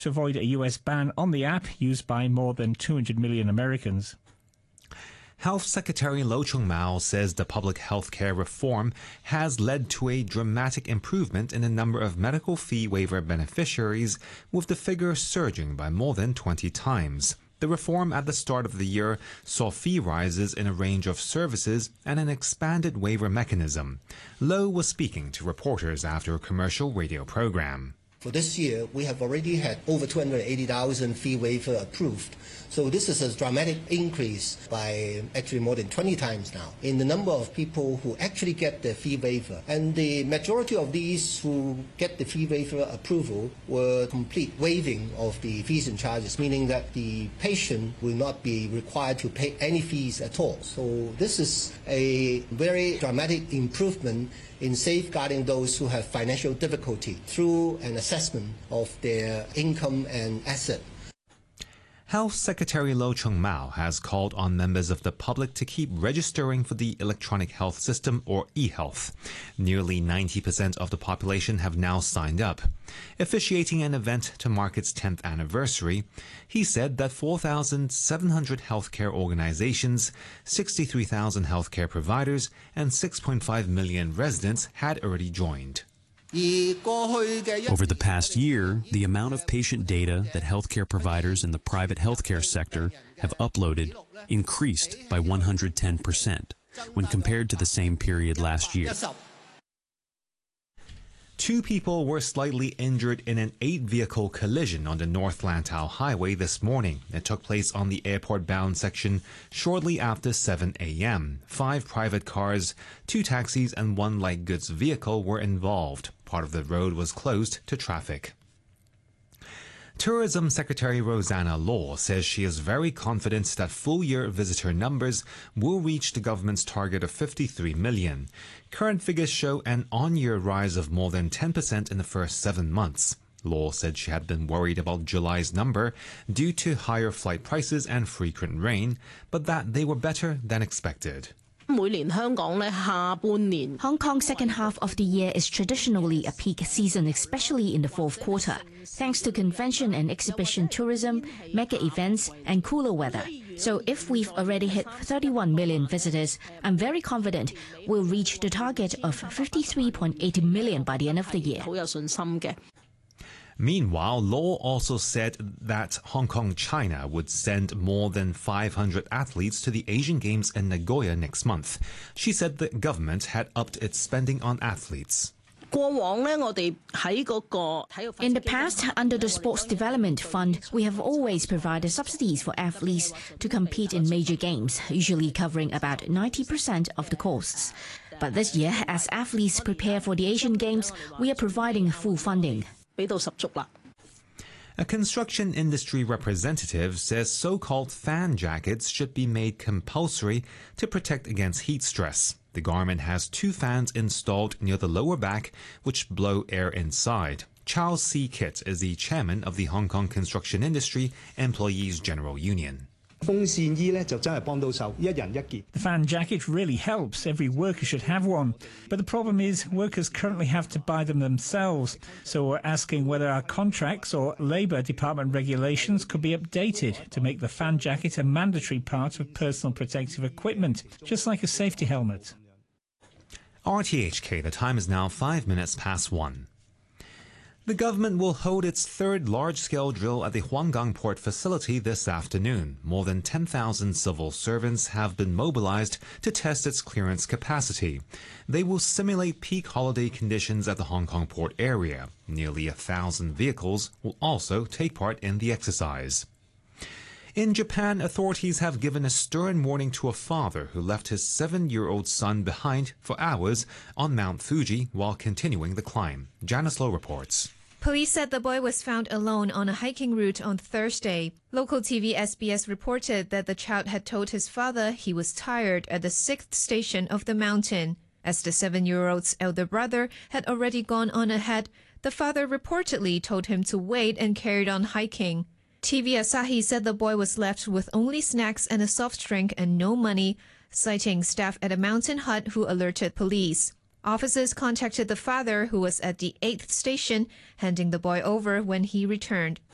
to avoid a US ban on the app used by more than 200 million Americans. Health Secretary Lo Chung-mao says the public health care reform has led to a dramatic improvement in the number of medical fee waiver beneficiaries, with the figure surging by more than 20 times. The reform at the start of the year saw fee rises in a range of services and an expanded waiver mechanism. Lo was speaking to reporters after a commercial radio program. For this year, we have already had over 280,000 fee waiver approved. So this is a dramatic increase by actually more than 20 times now in the number of people who actually get the fee waiver. And the majority of these who get the fee waiver approval were complete waiving of the fees and charges, meaning that the patient will not be required to pay any fees at all. So this is a very dramatic improvement in safeguarding those who have financial difficulty through an assessment of their income and asset. Health Secretary Lo Chung-mao has called on members of the public to keep registering for the electronic health system, or e-health. Nearly 90% of the population have now signed up. Officiating an event to mark its 10th anniversary, he said that 4,700 healthcare organizations, 63,000 healthcare providers, and 6.5 million residents had already joined. Over the past year, the amount of patient data that healthcare providers in the private healthcare sector have uploaded increased by 110% when compared to the same period last year. 2 people were slightly injured in an 8-vehicle collision on the North Lantau Highway this morning. It took place on the airport-bound section shortly after 7 a.m. 5 private cars, 2 taxis and 1 light goods vehicle were involved. Part of the road was closed to traffic. Tourism Secretary Rosanna Law says she is very confident that full-year visitor numbers will reach the government's target of 53 million. Current figures show an on-year rise of more than 10% in the first 7 months. Law said she had been worried about July's number due to higher flight prices and frequent rain, but that they were better than expected. Hong Kong's second half of the year is traditionally a peak season, especially in the fourth quarter, thanks to convention and exhibition tourism, mega events, and cooler weather. So if we've already hit 31 million visitors, I'm very confident we'll reach the target of 53.8 million by the end of the year. Meanwhile, Law also said that Hong Kong, China would send more than 500 athletes to the Asian Games in Nagoya next month. She said the government had upped its spending on athletes. In the past, under the Sports Development Fund, we have always provided subsidies for athletes to compete in major games, usually covering about 90% of the costs. But this year, as athletes prepare for the Asian Games, we are providing full funding. A construction industry representative says so-called fan jackets should be made compulsory to protect against heat stress. The garment has 2 fans installed near the lower back, which blow air inside. Charles C. Kitt is the chairman of the Hong Kong Construction Industry Employees General Union. The fan jacket really helps. Every worker should have one. But the problem is workers currently have to buy them themselves. So we're asking whether our contracts or Labour Department regulations could be updated to make the fan jacket a mandatory part of personal protective equipment, just like a safety helmet. RTHK, the time is now 5 minutes past 1. The government will hold its 3rd large-scale drill at the Huanggang Port facility this afternoon. More than 10,000 civil servants have been mobilized to test its clearance capacity. They will simulate peak holiday conditions at the Hong Kong port area. Nearly 1,000 vehicles will also take part in the exercise. In Japan, authorities have given a stern warning to a father who left his 7-year-old son behind for hours on Mount Fuji while continuing the climb. Janice Lowe reports. Police said the boy was found alone on a hiking route on Thursday. Local TV SBS reported that the child had told his father he was tired at the 6th station of the mountain. As the 7-year-old's elder brother had already gone on ahead, the father reportedly told him to wait and carried on hiking. TV Asahi said the boy was left with only snacks and a soft drink and no money, citing staff at a mountain hut who alerted police. Officers contacted the father, who was at the 8th station, handing the boy over when he returned.